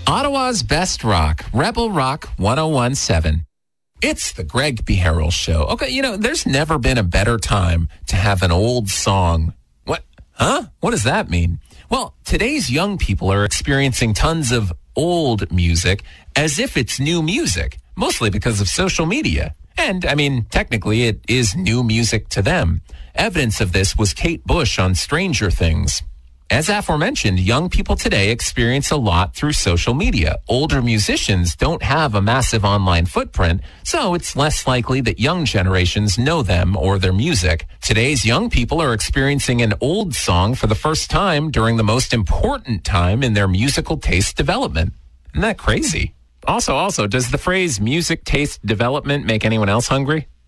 Ottawa's best rock, Rebel Rock 1017. It's the Greg Beharrell Show. Okay, there's never been a better time to have an old song. What? Huh? What does that mean? Well, today's young people are experiencing tons of old music as if it's new music, mostly because of social media. And, technically it is new music to them. Evidence of this was Kate Bush on Stranger Things. As aforementioned, young people today experience a lot through social media. Older musicians don't have a massive online footprint, so it's less likely that young generations know them or their music. Today's young people are experiencing an old song for the first time during the most important time in their musical taste development. Isn't that crazy? Also, does the phrase music taste development make anyone else hungry?